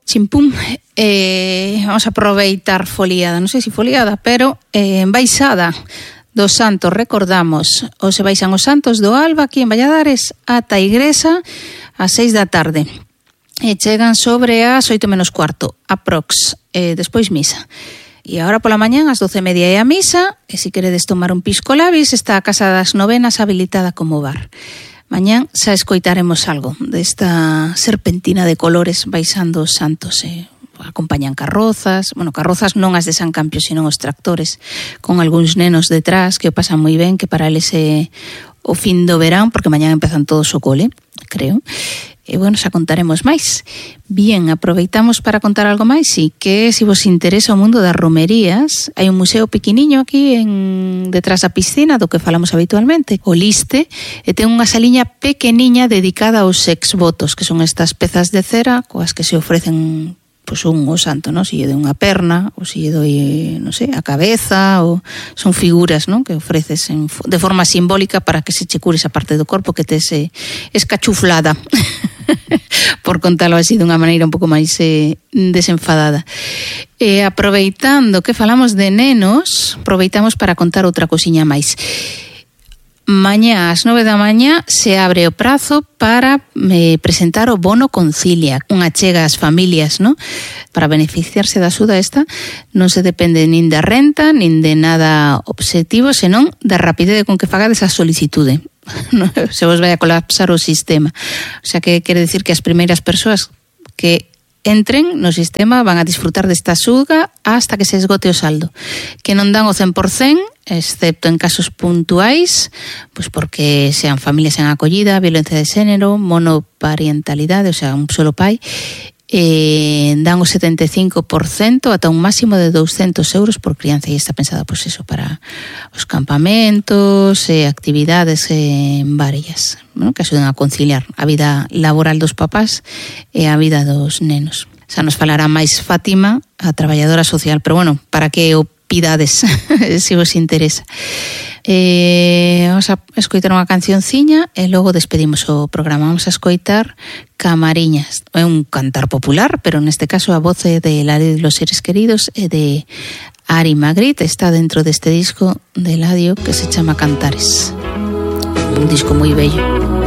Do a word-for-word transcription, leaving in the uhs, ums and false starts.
Chimpum, eh, vamos a aproveitar foliada, non sei se foliada, pero eh, en baixada dos santos, recordamos, os se baixan os santos do Alba aquí en Valladares ata a Igresa ás seis da tarde e chegan sobre as oito menos cuarto, aprox, eh, despois misa. E agora pola mañán ás doce e media é a misa, e se queredes tomar un pisco labis está a Casa das Novenas habilitada como bar. Mañán xa escoitaremos algo desta serpentina de colores baixando os santos. Eh. Acompañan carrozas, bueno, carrozas non as de San Campio, sino os tractores, con algúns nenos detrás que o pasan moi ben, que para eles é o fin do verán, porque mañán empezan todos o cole, creo. E bueno, xa contaremos máis. Bien, aproveitamos para contar algo máis, e que se vos interesa o mundo das romerías, hai un museo pequeniño aquí en detrás da piscina, do que falamos habitualmente, o Liste, e ten unha saliña pequeniña dedicada aos exvotos, que son estas pezas de cera coas que se ofrecen pois un o santo, non? Si lle doi unha perna, ou si lle doi, non sei, a cabeza, ou son figuras, non? Que ofreces en, de forma simbólica para que se che cure esa parte do corpo que te se escachuflada. Por contalo así dunha maneira un pouco máis eh, desenfadada. E aproveitando que falamos de nenos, aproveitamos para contar outra cosiña máis. Mañá ás nove da mañá se abre o prazo para eh, presentar o bono Concilia, unha achega ás familias, ¿no? Para beneficiarse da axuda esta non se depende nin da renta, nin de nada obxectivo, senón da rapidez con que fagades a solicitude. Se vos vai a colapsar o sistema. O sea, que quere decir que as primeiras persoas que entren no sistema van a disfrutar desta axuda hasta que se esgote o saldo, que non dan o cen por cen, excepto en casos puntuais, pois porque sean familias en acollida, violencia de xénero, monoparentalidade, o sea, un solo pai, eh, dan o setenta e cinco por cento ata un máximo de douscentos euros por crianza, e está pensada, pois eso, para os campamentos e eh, actividades eh, varias, ¿no? Que axuden a conciliar a vida laboral dos papás e a vida dos nenos. Xa nos falará máis Fátima, a traballadora social, pero bueno, para que o pidades, se vos interesa. Eh, vamos a escoitar unha cancionciña e logo despedimos o programa. Vamos a escoitar Camariñas. É un cantar popular, pero neste caso a voz é de Eladio de los Seres Queridos e de Ari Magritte. Está dentro deste disco de Eladio que se chama Cantares. Un disco moi bello.